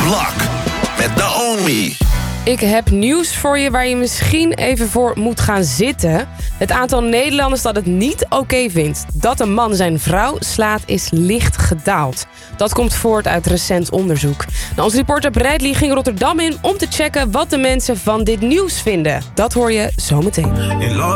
Luck met Naomi. Ik heb nieuws voor je waar je misschien even voor moet gaan zitten. Het aantal Nederlanders dat het niet oké vindt dat een man zijn vrouw slaat is licht gedaald. Dat komt voort uit recent onderzoek. Onze reporter Bradley ging Rotterdam in om te checken wat de mensen van dit nieuws vinden. Dat hoor je zometeen.